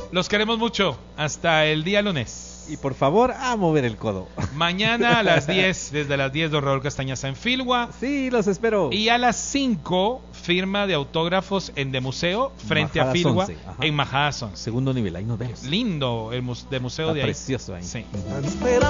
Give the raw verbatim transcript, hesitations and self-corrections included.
Los queremos mucho. Hasta el día lunes. Y por favor, a mover el codo. Mañana a las diez, desde las diez, don Raúl Castañaza en Filwa. Sí, los espero. Y a las cinco, firma de autógrafos en De Museo, frente Majadas a Filwa, once, ajá. en Majadas once. Segundo nivel, ahí nos vemos. Lindo el mus- de museo Está de ahí. precioso ahí. Sí.